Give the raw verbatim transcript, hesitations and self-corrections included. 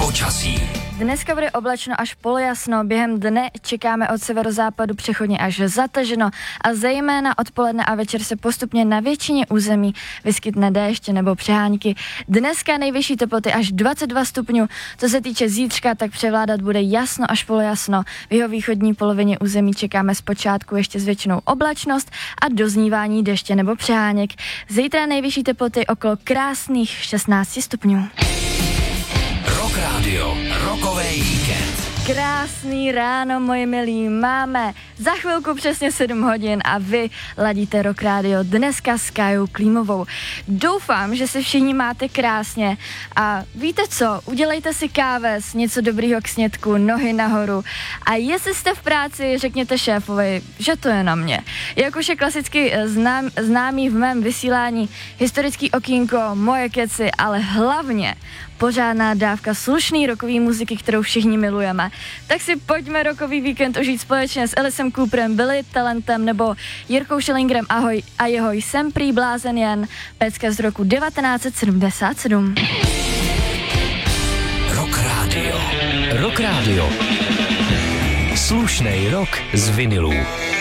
Počasí. Dneska bude oblačno až polojasno, během dne čekáme od severozápadu přechodně až zataženo a zejména odpoledne a večer se postupně na většině území vyskytne déšť nebo přehánky. Dneska nejvyšší teploty až dvacet dva stupňů, co se týče zítřka, tak převládat bude jasno až polojasno. V jeho východní polovině území čekáme zpočátku ještě zvětšinou oblačnost a doznívání deště nebo přeháněk. Zítra nejvyšší teploty okolo krásných šestnáct stupňů. Rock Radio, rokový víkend. Krásný ráno, moji milí, máme za chvilku přesně sedm hodin a vy ladíte Rock Radio dneska s Kajou Klímovou. Doufám, že se všichni máte krásně a víte co, udělejte si káves, něco dobrýho k snědku, nohy nahoru a jestli jste v práci, řekněte šéfovi, že to je na mě. Jak už je klasicky znám, známý v mém vysílání historický okýnko, moje keci, ale hlavně pořádná dávka slušný rockový muziky, kterou všichni milujeme. Tak si pojďme rockový víkend užít společně s Elisem Cooperem, Billy Talentem nebo Jirkou Schillingerem Ahoj a jeho Jsem prý blázen jen, pecka z roku devatenáct set sedmdesát sedm. Rock Radio. Rock Radio. Slušnej rock z vinilů.